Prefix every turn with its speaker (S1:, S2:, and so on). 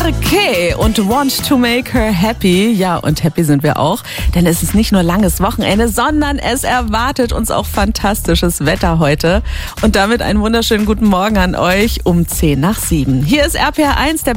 S1: Okay, und Want to Make Her Happy. Ja, und happy sind wir auch, denn es ist nicht nur langes Wochenende, sondern es erwartet uns auch fantastisches Wetter heute. Und damit einen wunderschönen guten Morgen an euch um 6:50. Hier ist RPR 1, der